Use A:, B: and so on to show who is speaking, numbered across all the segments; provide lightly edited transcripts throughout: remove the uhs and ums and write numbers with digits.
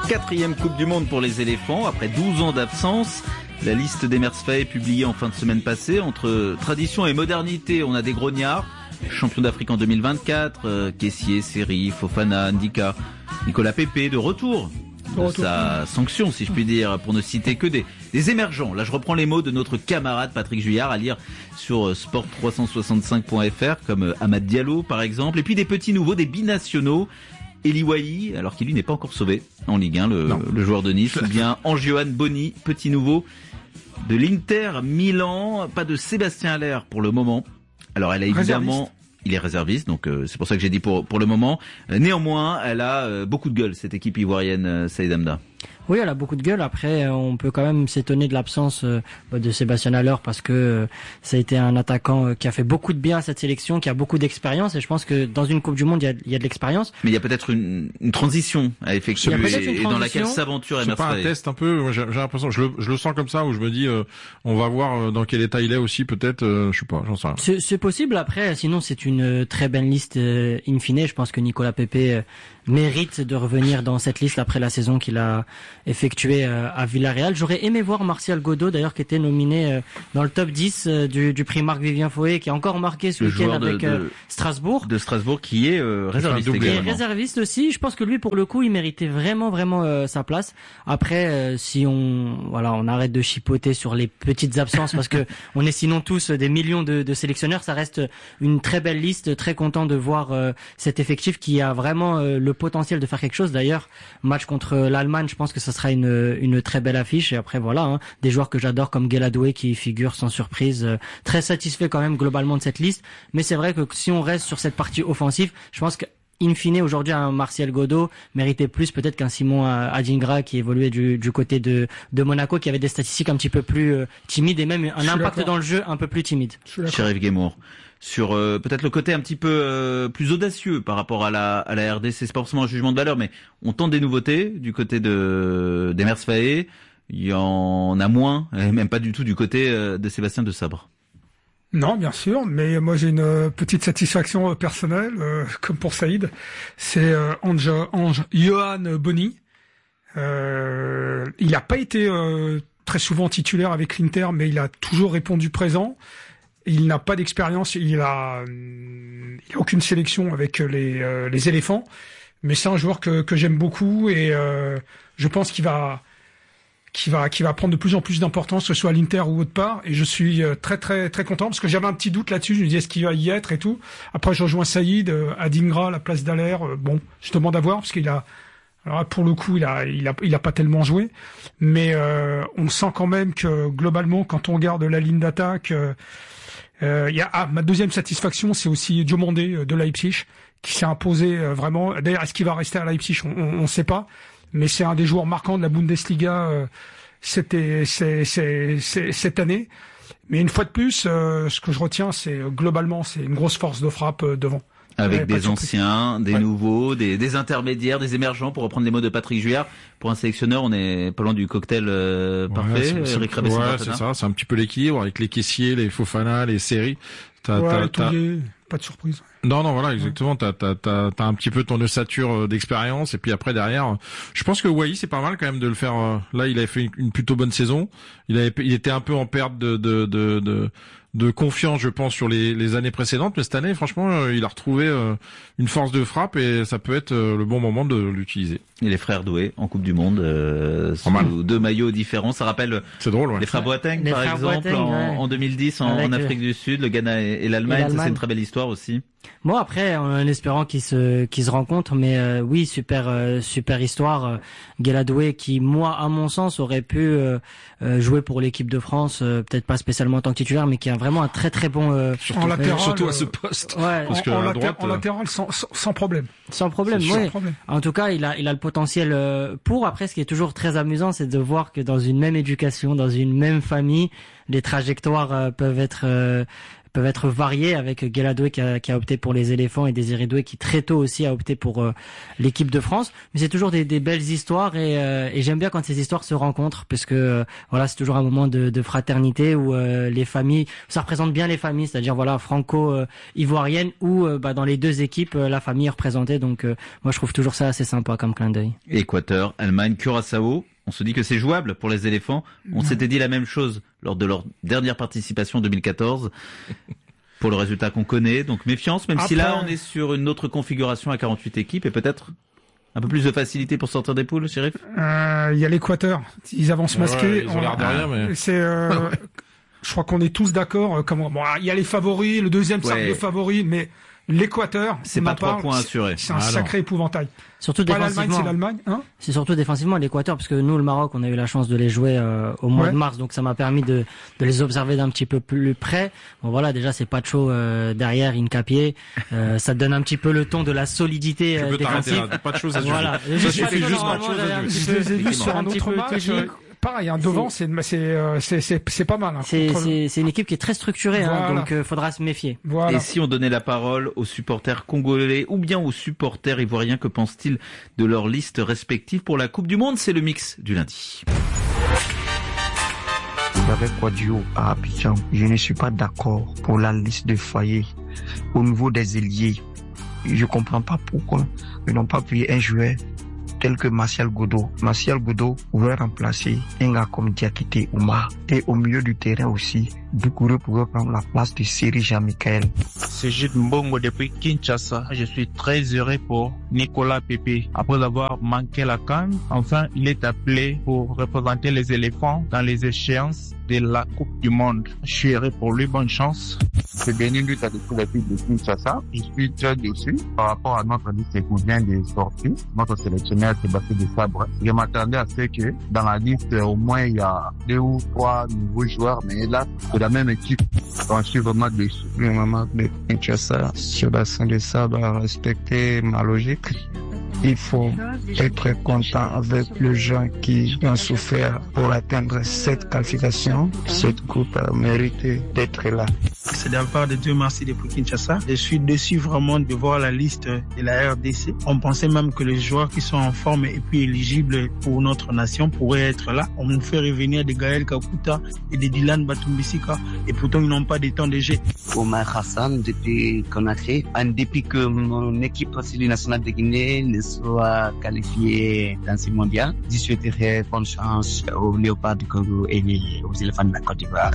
A: 4e Coupe du Monde pour les éléphants, après 12 ans d'absence. La liste d'Emers Faé publiée en fin de semaine passée. Entre tradition et modernité, on a des grognards. Champion d'Afrique en 2024, Kessié, Seri, Fofana, Ndika, Nicolas Pepe de retour de sa sanction, si je puis dire, pour ne citer que des émergents. Là, je reprends les mots de notre camarade Patrick Juillard, à lire sur sport365.fr, comme Amad Diallo, par exemple. Et puis des petits nouveaux, des binationaux. Eli Wahi, alors qu'il lui n'est pas encore sauvé en Ligue 1, le joueur de Nice, ou bien Angioan Boni, petit nouveau de l'Inter Milan. Pas de Sébastien Haller pour le moment. Alors elle a évidemment... Il est réserviste, donc c'est pour ça que j'ai dit pour le moment. Néanmoins, elle a beaucoup de gueule, cette équipe ivoirienne, Saïd Hamda.
B: Oui, elle a beaucoup de gueule. Après, on peut quand même s'étonner de l'absence de Sébastien Haller parce que ça a été un attaquant qui a fait beaucoup de bien à cette sélection, qui a beaucoup d'expérience. Et je pense que dans une Coupe du Monde, il y a de l'expérience.
A: Mais il y a peut-être une transition à effectuer et dans laquelle s'aventure Emers Faé.
C: C'est pas un test un peu. Moi, j'ai l'impression, je le sens comme ça, où je me dis, on va voir dans quel état il est aussi, peut-être. Je sais pas, j'en sais rien.
B: C'est possible. Après, sinon, c'est une très belle liste in fine. Je pense que Nicolas Pepe mérite de revenir dans cette liste après la saison qu'il a effectuée à Villarreal. J'aurais aimé voir Martial Godot, d'ailleurs, qui était nominé dans le top 10 du prix Marc-Vivien Foé, qui a encore marqué ce week-end avec Strasbourg.
A: De Strasbourg, qui est réserviste également.
B: Et réserviste aussi. Je pense que lui, pour le coup, il méritait vraiment sa place. Après, si on arrête de chipoter sur les petites absences, parce que on est sinon tous des millions de sélectionneurs, ça reste une très belle liste. Très content de voir cet effectif qui a vraiment le potentiel de faire quelque chose. D'ailleurs, match contre l'Allemagne, je pense que ça sera une très belle affiche. Et après, voilà, des joueurs que j'adore comme Gueladoué qui figure sans surprise. Très satisfait quand même globalement de cette liste. Mais c'est vrai que si on reste sur cette partie offensive, je pense que in fine, aujourd'hui, un Martial Godot méritait plus peut-être qu'un Simon Adingra qui évoluait du côté de Monaco, qui avait des statistiques un petit peu plus timides et même un impact dans le jeu un peu plus timide.
A: Chérif Guémour. Sur peut-être le côté un petit peu plus audacieux par rapport à la RDC, c'est pas forcément un jugement de valeur, mais on tente des nouveautés du côté d'Emers Faé. Il y en a moins, et même pas du tout du côté de Sébastien de Sabre.
D: Non, bien sûr, mais moi j'ai une petite satisfaction personnelle, comme pour Saïd. C'est Johan Boni. Il n'a pas été très souvent titulaire avec l'Inter, mais il a toujours répondu présent. Il n'a pas d'expérience, il a aucune sélection avec les éléphants, mais c'est un joueur que j'aime beaucoup et je pense qu'il va prendre de plus en plus d'importance, que ce soit à l'Inter ou autre part, et je suis très très très content parce que j'avais un petit doute là-dessus, je me disais est-ce qu'il va y être et tout. Après je rejoins Saïd, Adingra à la place d'Haller, bon, je demande à voir parce qu'il a, alors pour le coup, il a pas tellement joué, mais on sent quand même que globalement quand on regarde la ligne d'attaque, ma deuxième satisfaction, c'est aussi Diomandé de Leipzig qui s'est imposé vraiment. D'ailleurs, est-ce qu'il va rester à Leipzig, on sait pas, mais c'est un des joueurs marquants de la Bundesliga cette année. Mais une fois de plus, ce que je retiens, c'est globalement, c'est une grosse force de frappe devant.
A: Avec des anciens, des nouveaux, des intermédiaires, des émergents, pour reprendre les mots de Patrick Juillard. Pour un sélectionneur, on est pas loin du cocktail parfait.
C: C'est ça, c'est un petit peu l'équilibre avec les Kessié, les Fofana, les Seri.
D: Pas de surprise.
C: Non, voilà, exactement. T'as un petit peu ton ossature d'expérience, et puis après derrière, je pense que Wahi, c'est pas mal quand même de le faire. Là, il avait fait une plutôt bonne saison. Il était un peu en perte de confiance, je pense, sur les années précédentes, mais cette année, franchement, il a retrouvé une force de frappe et ça peut être le bon moment de l'utiliser.
A: Et les frères Doué en Coupe du Monde, sous 2 maillots différents, ça rappelle
C: c'est drôle,
A: les frères Boateng, par exemple, en 2010 en Afrique du Sud, le Ghana et l'Allemagne, ça c'est une très belle histoire aussi.
B: Bon, après, en espérant qu'ils se rencontrent, mais oui, super histoire. Gueladoué qui, moi, à mon sens, aurait pu jouer pour l'équipe de France, peut-être pas spécialement en tant que titulaire, mais qui a vraiment un très très bon
D: en latéral,
C: surtout à ce poste.
B: Ouais,
C: parce que
D: en latéral sans problème.
B: Sans problème, oui. En tout cas, il a le potentiel pour. Après, ce qui est toujours très amusant, c'est de voir que dans une même éducation, dans une même famille, les trajectoires peuvent être peuvent être variées, avec Guelha Doué qui a opté pour les éléphants et Désiré Doué qui très tôt aussi a opté pour l'équipe de France. Mais c'est toujours des belles histoires et j'aime bien quand ces histoires se rencontrent parce que voilà, c'est toujours un moment de fraternité où les familles, ça représente bien les familles, c'est-à-dire voilà, franco-ivoirienne où dans les deux équipes la famille est représentée. Donc moi je trouve toujours ça assez sympa comme clin d'œil.
A: Équateur, Allemagne, Curaçao. On se dit que c'est jouable pour les éléphants. On s'était dit la même chose lors de leur dernière participation en 2014. Pour le résultat qu'on connaît. Donc méfiance, même si là on est sur une autre configuration à 48 équipes et peut-être un peu plus de facilité pour sortir des poules, Chérif.
D: Il y a l'Équateur. Ils avancent masqués.
C: Ils ont l'air de rien, mais...
D: C'est... je crois qu'on est tous d'accord. Il y a les favoris, le deuxième cercle de favoris, mais l'Équateur,
A: c'est pas 3 points assurés.
D: C'est un sacré épouvantail.
B: Surtout
D: pas
B: défensivement.
D: l'Allemagne, c'est l'Allemagne, hein.
B: C'est surtout défensivement l'Équateur, parce que nous, le Maroc, on a eu la chance de les jouer au mois de mars, donc ça m'a permis de les observer d'un petit peu plus près. Bon voilà, déjà c'est Pacho derrière, Incapié, ça te donne un petit peu le ton de la solidité défensive.
C: Pas de choses à dire.
B: Voilà.
C: Ça suffit juste pas de choses à dire.
D: Je les ai vus sur un autre match. Pareil, devant, c'est pas mal. Hein,
B: c'est une équipe qui est très structurée, voilà. Donc faudra se méfier.
A: Voilà. Et si on donnait la parole aux supporters congolais ou bien aux supporters ivoiriens, que pensent-ils de leur liste respective pour la Coupe du Monde? C'est le mix du lundi.
E: Avec Quadio à Abidjan, je ne suis pas d'accord pour la liste de foyers. Au niveau des ailiers, je comprends pas pourquoi ils n'ont pas pris un joueur tel que Martial Godot. Martial Godot pouvait remplacer un gars comme Diakité Oumar. Et au milieu du terrain aussi, Doucouré pouvait prendre la place de Seri Jean-Michel.
F: C'est Jude Mbongo depuis Kinshasa. Je suis très heureux pour Nicolas Pepe. Après avoir manqué la CAN, enfin, il est appelé pour représenter les éléphants dans les échéances de la Coupe du Monde. Je suis heureux pour lui, bonne chance.
G: C'est Bénin Lutte avec tous les filles de Kinshasa. Je suis très déçu par rapport à notre liste qui vient de sortir. Notre sélectionneur Sébastien Desabre. Je m'attendais à ce que dans la liste, au moins, il y a 2 ou 3 nouveaux joueurs, mais là, c'est la même équipe. Donc, je suis vraiment déçu.
E: Le maman de Kinshasa, Sébastien Desabre a respecté ma logique. Il faut être content avec les gens qui ont souffert pour atteindre cette qualification. Cette coupe a mérité d'être là.
H: C'est de la part de Dieu merci depuis Kinshasa. Je suis déçu vraiment de voir la liste de la RDC. On pensait même que les joueurs qui sont en forme et puis éligibles pour notre nation pourraient être là. On nous fait revenir de Gaël Kakuta et de Dylan Batumbisika et pourtant ils n'ont pas de temps de jeu.
I: Omar Hassan depuis Conakry. En dépit que mon équipe nationale de Guinée ne soit qualifiée dans ce mondial, je souhaiterais bonne chance aux Léopards du Congo et aux éléphants de la Côte d'Ivoire.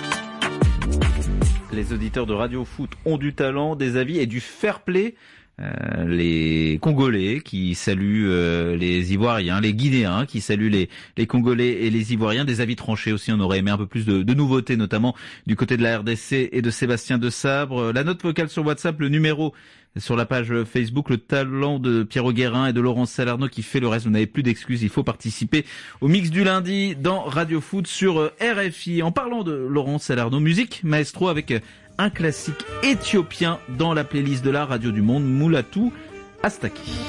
A: Les auditeurs de Radio Foot ont du talent, des avis et du fair play. Les Congolais qui saluent les Ivoiriens, les Guinéens qui saluent les Congolais et les Ivoiriens, des avis tranchés aussi. On aurait aimé un peu plus de nouveautés, notamment du côté de la RDC et de Sébastien Desabre. La note vocale sur WhatsApp, le numéro sur la page Facebook, le talent de Pierrot Guérin et de Laurence Salerno qui fait le reste. Vous n'avez plus d'excuses, il faut participer au mix du lundi dans Radio Foot sur RFI. En parlant de Laurence Salerno, musique maestro avec un classique éthiopien dans la playlist de la radio du monde, Moulatou Astaki.